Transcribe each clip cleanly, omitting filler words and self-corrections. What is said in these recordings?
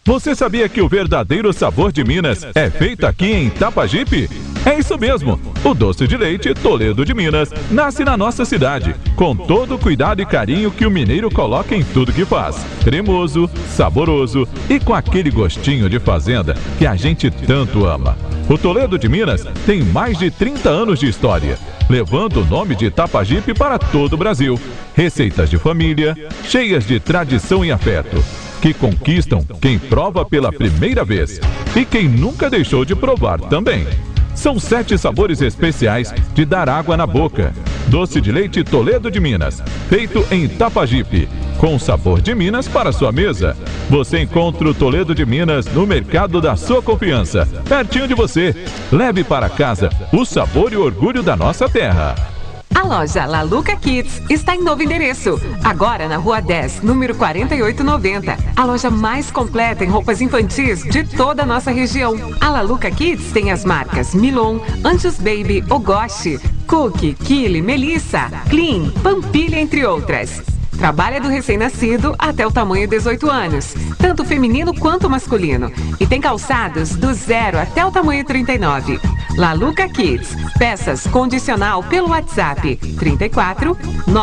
Você sabia que o verdadeiro sabor de Minas é feito aqui em Itapajipe? É isso mesmo! O doce de leite Toledo de Minas nasce na nossa cidade, com todo o cuidado e carinho que o mineiro coloca em tudo que faz. Cremoso, saboroso e com aquele gostinho de fazenda que a gente tanto ama. O Toledo de Minas tem mais de 30 anos de história, levando o nome de Itapajipe para todo o Brasil. Receitas de família, cheias de tradição e afeto, que conquistam quem prova pela primeira vez e quem nunca deixou de provar também. São 7 sabores especiais de dar água na boca. Doce de leite Toledo de Minas, feito em Itapajipe, com sabor de Minas para sua mesa. Você encontra o Toledo de Minas no mercado da sua confiança, pertinho de você. Leve para casa o sabor e o orgulho da nossa terra. A loja Laluca Kids está em novo endereço, agora na Rua 10, número 4890. A loja mais completa em roupas infantis de toda a nossa região. A Laluca Kids tem as marcas Milon, Anjos Baby, Ogoshi, Cookie, Kili, Melissa, Clean, Pampilha, entre outras. Trabalha do recém-nascido até o tamanho 18 anos, tanto feminino quanto masculino. E tem calçados do 0 até o tamanho 39. Laluca Kids. Peças condicional pelo WhatsApp 34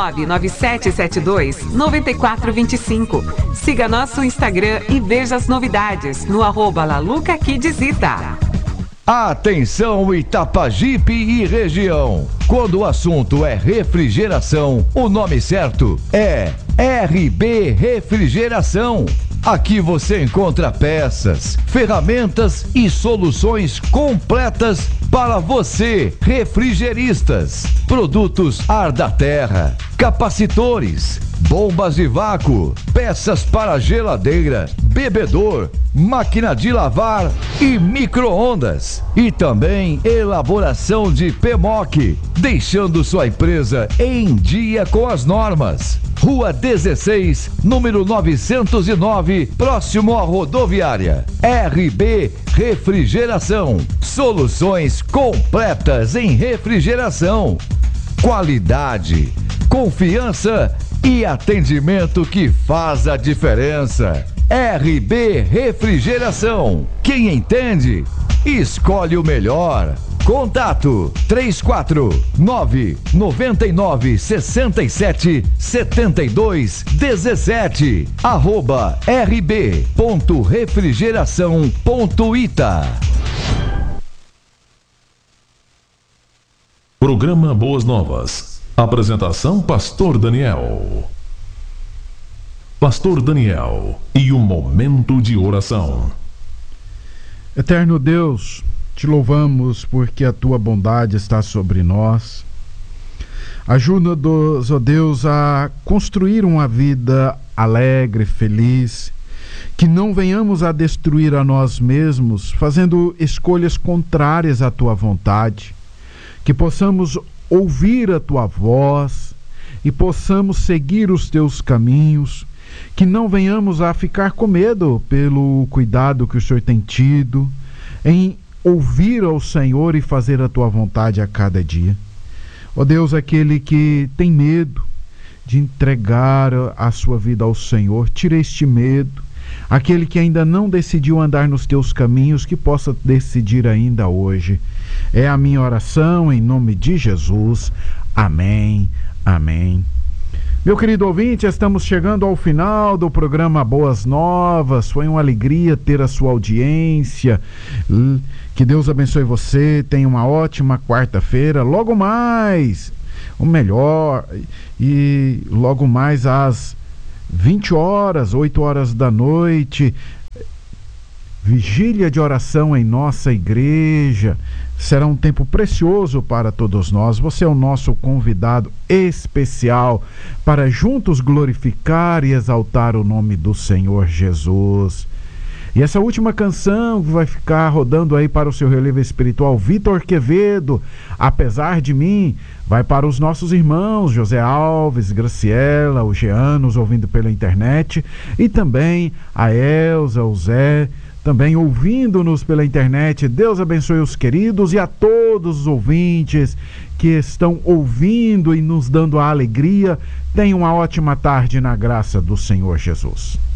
99772 9425. Siga nosso Instagram e veja as novidades no @LalucaKidsita. Atenção Itapajipe e região. Quando o assunto é refrigeração, o nome certo é RB Refrigeração. Aqui você encontra peças, ferramentas e soluções completas para você, refrigeristas. Produtos ar da terra, capacitores, bombas de vácuo, peças para geladeira, bebedor, máquina de lavar e micro-ondas. E também elaboração de PMOC, deixando sua empresa em dia com as normas. Rua 16, número 909, próximo à rodoviária. RB Refrigeração. Soluções completas em refrigeração. Qualidade, confiança e atendimento que faz a diferença. RB Refrigeração. Quem entende, escolhe o melhor. Contato 349-9967-7217 @rb.refrigeração.ita. Programa Boas Novas. Apresentação Pastor Daniel. Pastor Daniel e o momento de oração. Eterno Deus, te louvamos porque a tua bondade está sobre nós. Ajuda-nos, ó Deus, a construir uma vida alegre, feliz, que não venhamos a destruir a nós mesmos, fazendo escolhas contrárias à tua vontade, que possamos ouvir a tua voz e possamos seguir os teus caminhos, que não venhamos a ficar com medo pelo cuidado que o Senhor tem tido em ouvir ao Senhor e fazer a tua vontade a cada dia. Ó Deus, aquele que tem medo de entregar a sua vida ao Senhor, tira este medo. Aquele que ainda não decidiu andar nos teus caminhos, que possa decidir ainda hoje. É a minha oração em nome de Jesus. Amém, amém. Meu querido ouvinte, estamos chegando ao final do programa Boas Novas. Foi uma alegria ter a sua audiência. Que Deus abençoe você. Tenha uma ótima quarta-feira. Logo mais, o melhor, e logo mais às 20 horas, 8 horas da noite, vigília de oração em nossa igreja. Será um tempo precioso para todos nós. Você é o nosso convidado especial para juntos glorificar e exaltar o nome do Senhor Jesus. E essa última canção que vai ficar rodando aí para o seu relevo espiritual, Vitor Quevedo, Apesar de Mim, vai para os nossos irmãos José Alves, Graciela, o Jean, nos ouvindo pela internet, e também a Elza, o Zé, também ouvindo-nos pela internet. Deus abençoe os queridos e a todos os ouvintes que estão ouvindo e nos dando a alegria. Tenham uma ótima tarde na graça do Senhor Jesus.